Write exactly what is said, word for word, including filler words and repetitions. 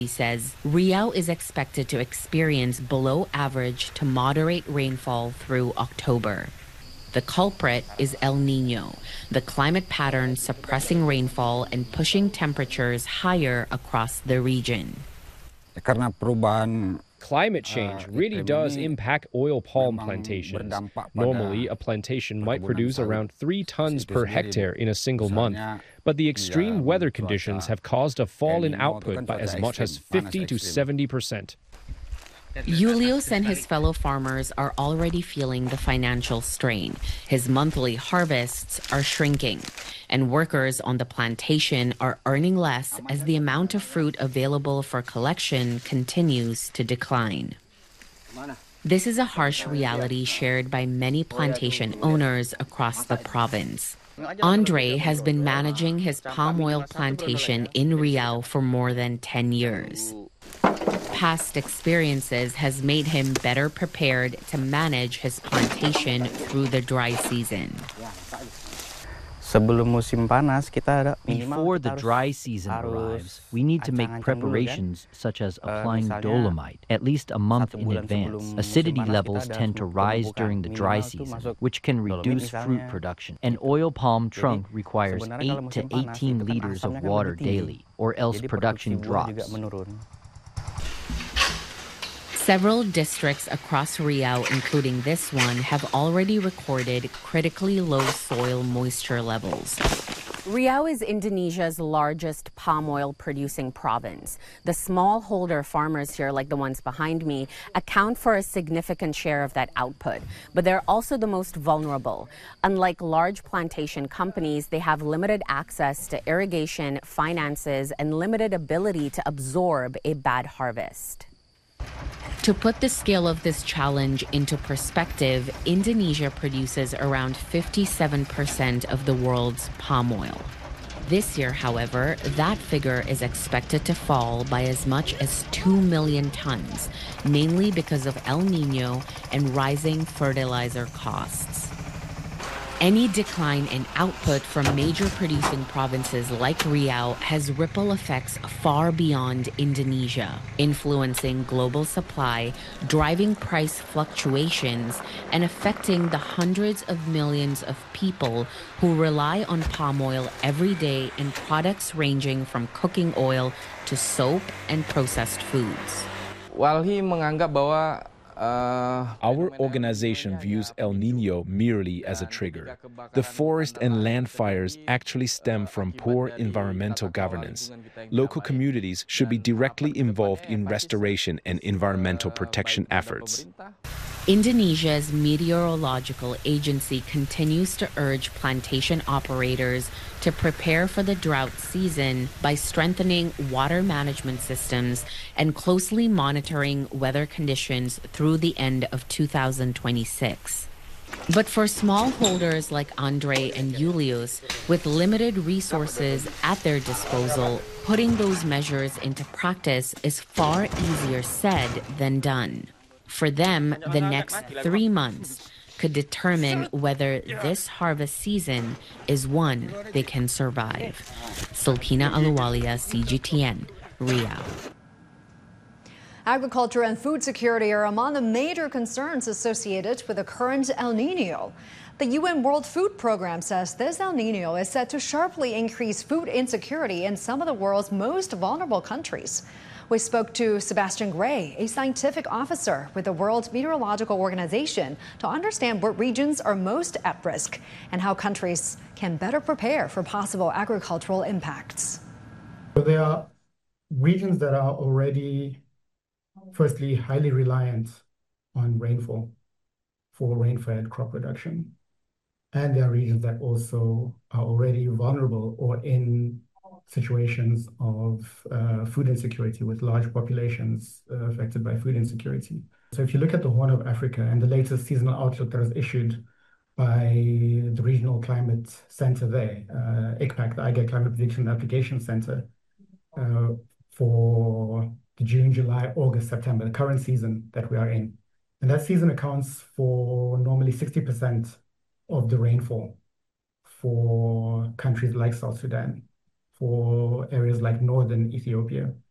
He says Riau is expected to experience below average to moderate rainfall through October. The culprit is El Nino, the climate pattern suppressing rainfall and pushing temperatures higher across the region. Climate change really does impact oil palm plantations. Normally, a plantation might produce around three tons per hectare in a single month, but the extreme weather conditions have caused a fall in output by as much as fifty to seventy percent. Julius and his fellow farmers are already feeling the financial strain. His monthly harvests are shrinking, and workers on the plantation are earning less as the amount of fruit available for collection continues to decline. This is a harsh reality shared by many plantation owners across the province. Andre has been managing his palm oil plantation in Riau for more than ten years. Past experiences has made him better prepared to manage his plantation through the dry season. Before the dry season arrives, we need to make preparations such as applying dolomite at least a month in advance. Acidity levels tend to rise during the dry season, which can reduce fruit production. An oil palm trunk requires eight to eighteen liters of water daily, or else production drops. Several districts across Riau, including this one, have already recorded critically low soil moisture levels. Riau is Indonesia's largest palm oil producing province. The smallholder farmers here, like the ones behind me, account for a significant share of that output, but they're also the most vulnerable. Unlike large plantation companies, they have limited access to irrigation, finances, and limited ability to absorb a bad harvest. To put the scale of this challenge into perspective, Indonesia produces around fifty-seven percent of the world's palm oil. This year, however, that figure is expected to fall by as much as two million tons, mainly because of El Nino and rising fertilizer costs. Any decline in output from major producing provinces like Riau has ripple effects far beyond Indonesia, influencing global supply, driving price fluctuations, and affecting the hundreds of millions of people who rely on palm oil every day in products ranging from cooking oil to soap and processed foods. Walhi menganggap bahwa Our organization views El Nino merely as a trigger. The forest and land fires actually stem from poor environmental governance. Local communities should be directly involved in restoration and environmental protection efforts. Indonesia's meteorological agency continues to urge plantation operators to prepare for the drought season by strengthening water management systems and closely monitoring weather conditions through the end of two thousand twenty-six. But for smallholders like Andre and Julius, with limited resources at their disposal, putting those measures into practice is far easier said than done. For them, the next three months could determine whether this harvest season is one they can survive. Silpina Aluwalia, C G T N, Riau. Agriculture and food security are among the major concerns associated with the current El Nino. The U N World Food Program says this El Nino is set to sharply increase food insecurity in some of the world's most vulnerable countries. We spoke to Sebastian Gray, a scientific officer with the World Meteorological Organization, to understand what regions are most at risk and how countries can better prepare for possible agricultural impacts. So there are regions that are already, firstly, highly reliant on rainfall for rain-fed crop production. And there are regions that also are already vulnerable or in situations of uh, food insecurity, with large populations uh, affected by food insecurity. So if you look at the Horn of Africa and the latest seasonal outlook that was issued by the Regional Climate Center there, uh, I C P A C, the I G A Climate Prediction and Application Center, uh, for the June, July, August, September, the current season that we are in. And that season accounts for normally sixty percent of the rainfall for countries like South Sudan, for areas like northern Ethiopia.